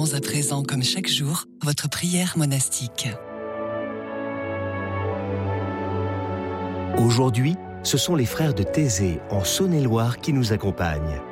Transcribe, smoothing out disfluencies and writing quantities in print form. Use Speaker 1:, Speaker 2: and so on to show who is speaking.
Speaker 1: Offrons à présent, comme chaque jour, votre prière monastique.
Speaker 2: Aujourd'hui, ce sont les frères de Thésée, en Saône-et-Loire, qui nous accompagnent.